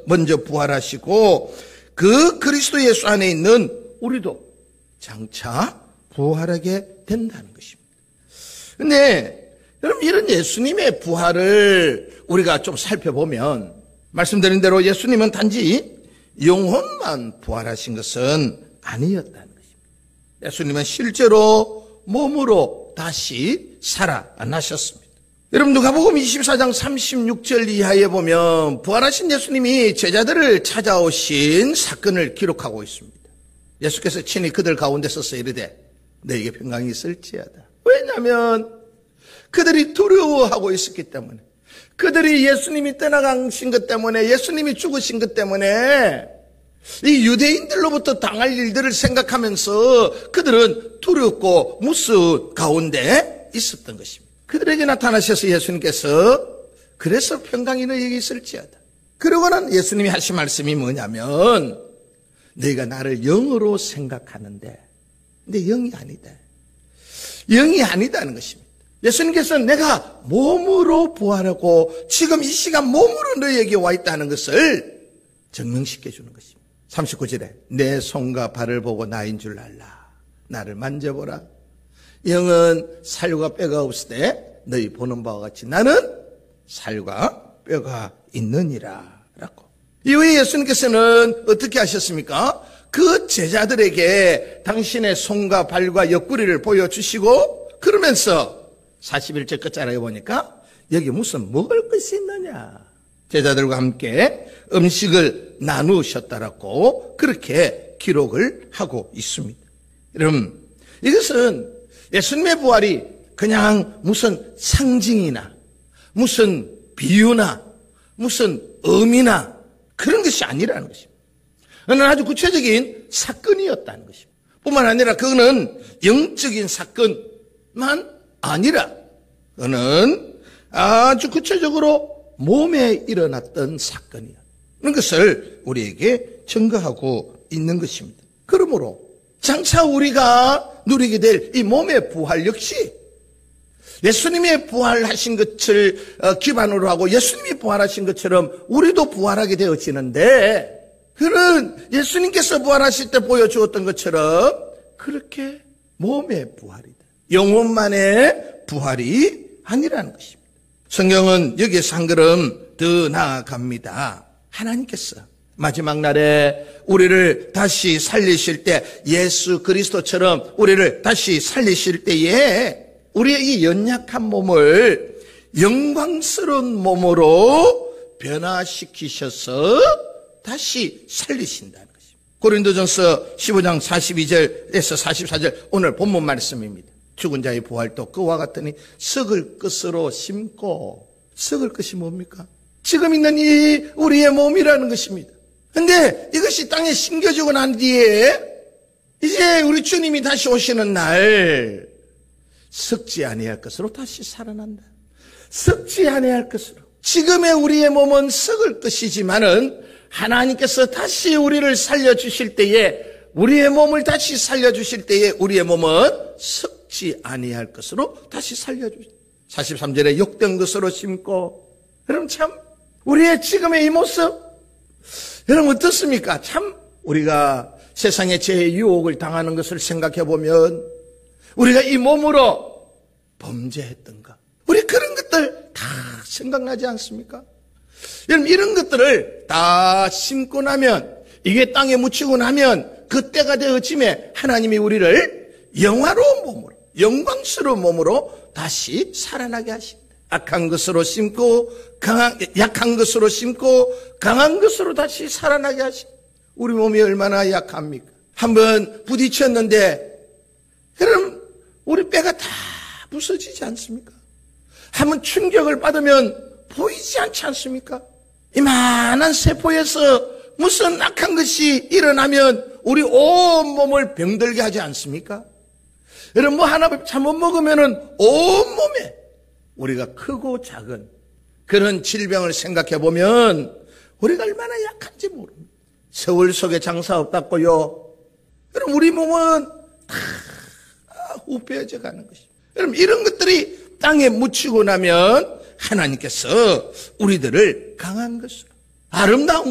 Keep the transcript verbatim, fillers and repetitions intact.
먼저 부활하시고 그 그리스도 예수 안에 있는 우리도 장차 부활하게 된다는 것입니다. 근데 여러분, 이런 예수님의 부활을 우리가 좀 살펴보면 말씀드린 대로 예수님은 단지 영혼만 부활하신 것은 아니었다는 것입니다. 예수님은 실제로 몸으로 다시 살아나셨습니다. 여러분, 누가복음 이십사 장 삼십육 절 이하에 보면 부활하신 예수님이 제자들을 찾아오신 사건을 기록하고 있습니다. 예수께서 친히 그들 가운데 서서 이르되 너에게 평강이 있을지어다. 왜냐하면 그들이 두려워하고 있었기 때문에, 그들이 예수님이 떠나가신 것 때문에, 예수님이 죽으신 것 때문에 이 유대인들로부터 당할 일들을 생각하면서 그들은 두렵고 무서운 가운데 있었던 것입니다. 그들에게 나타나셔서 예수님께서 그래서 평강이 너에게 있을지어다. 그러고는 예수님이 하신 말씀이 뭐냐면 너희가 나를 영으로 생각하는데 근데 영이 아니다. 영이 아니다는 것입니다. 예수님께서는 내가 몸으로 부활하고 지금 이 시간 몸으로 너희에게 와 있다는 것을 증명시켜 주는 것입니다. 삼십구 절에 내 손과 발을 보고 나인 줄 알라. 나를 만져보라. 영은 살과 뼈가 없을 때 너희 보는 바와 같이 나는 살과 뼈가 있느니라 라고. 이후에 예수님께서는 어떻게 하셨습니까? 그 제자들에게 당신의 손과 발과 옆구리를 보여주시고 그러면서 사십일 절 끝자락에 보니까 여기 무슨 먹을 것이 있느냐. 제자들과 함께 음식을 나누셨다라고 그렇게 기록을 하고 있습니다. 여러분, 이것은 예수님의 부활이 그냥 무슨 상징이나 무슨 비유나 무슨 의미나 그런 것이 아니라는 것입니다. 그는 아주 구체적인 사건이었다는 것입니다. 뿐만 아니라 그거는 영적인 사건만 아니라 그는 아주 구체적으로 몸에 일어났던 사건이야. 그런 것을 우리에게 증거하고 있는 것입니다. 그러므로 장차 우리가 누리게 될 이 몸의 부활 역시 예수님의 부활하신 것을 기반으로 하고 예수님이 부활하신 것처럼 우리도 부활하게 되어지는데 그는 예수님께서 부활하실 때 보여주었던 것처럼 그렇게 몸의 부활이다. 영혼만의 부활이 아니라는 것입니다. 성경은 여기에서 한 걸음 더 나아갑니다. 하나님께서 마지막 날에 우리를 다시 살리실 때 예수 그리스도처럼 우리를 다시 살리실 때에 우리의 이 연약한 몸을 영광스러운 몸으로 변화시키셔서 다시 살리신다는 것입니다. 고린도전서 십오 장 사십이 절에서 사십사 절 오늘 본문 말씀입니다. 죽은 자의 부활도 그와 같으니 썩을 것으로 심고, 썩을 것이 뭡니까? 지금 있는 이 우리의 몸이라는 것입니다. 근데 이것이 땅에 심겨지고 난 뒤에 이제 우리 주님이 다시 오시는 날 썩지 아니할 것으로 다시 살아난다. 썩지 아니할 것으로. 지금의 우리의 몸은 썩을 것이지만은 하나님께서 다시 우리를 살려주실 때에 우리의 몸을 다시 살려주실 때에 우리의 몸은 썩지 아니할 것으로 다시 살려주신다. 사십삼 절에 욕된 것으로 심고. 여러분 참 우리의 지금의 이 모습 여러분 어떻습니까? 참 우리가 세상의 죄의 유혹을 당하는 것을 생각해 보면 우리가 이 몸으로 범죄했던가 우리 그런 것들 다 생각나지 않습니까? 여러분 이런 것들을 다 심고 나면 이게 땅에 묻히고 나면 그때가 되어짐에 하나님이 우리를 영화로운 몸으로 영광스러운 몸으로 다시 살아나게 하십니다. 악한 것으로 심고 강한, 약한 것으로 심고 강한 것으로 다시 살아나게 하십니다. 우리 몸이 얼마나 약합니까? 한번 부딪혔는데 그럼 우리 뼈가 다 부서지지 않습니까? 한번 충격을 받으면 보이지 않지 않습니까? 이만한 세포에서 무슨 악한 것이 일어나면 우리 온 몸을 병들게 하지 않습니까? 여러분 뭐 하나 잘못 먹으면은 온 몸에 우리가 크고 작은 그런 질병을 생각해 보면 우리가 얼마나 약한지 모릅니다. 세월 속에 장사 없다고요. 여러분 우리 몸은 다 후벼져 가는 것입니다. 여러분 이런 것들이 땅에 묻히고 나면 하나님께서 우리들을 강한 것으로 아름다운